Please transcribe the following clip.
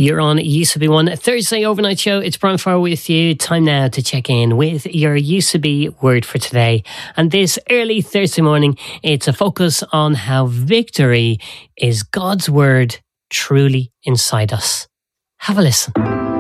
You're on Used to Be One Thursday overnight show. It's Brian Farr with you. Time now to check in with your Used to Be word for today. And this early Thursday morning, it's a focus on how victory is God's word truly inside us. Have a listen.